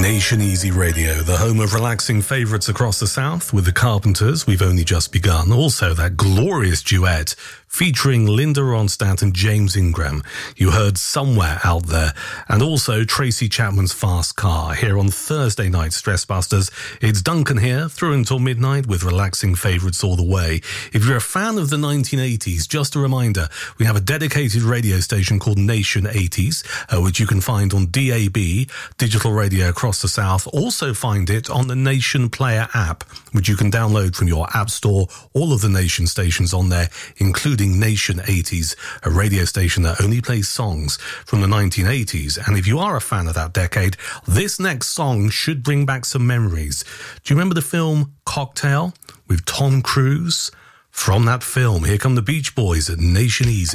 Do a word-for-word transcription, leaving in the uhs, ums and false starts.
Nation Easy Radio, the home of relaxing favourites across the south. With the Carpenters, we've only just begun. Also, that glorious duet featuring Linda Ronstadt and James Ingram, you heard Somewhere Out There. And also Tracy Chapman's Fast Car. Here on Thursday night Stress Busters, it's Duncan here, through until midnight with relaxing favourites all the way. If you're a fan of the nineteen eighties, just a reminder, we have a dedicated radio station called Nation eighties, uh, which you can find on D A B, digital radio across the south. Also find it on the Nation Player app, which you can download from your app store. All of the Nation stations on there, including Nation eighties, a radio station that only plays songs from the nineteen eighties. And if you are a fan of that decade, this next song should bring back some memories. Do you remember the film Cocktail with Tom Cruise? From that film, here come the Beach Boys at Nation Easy.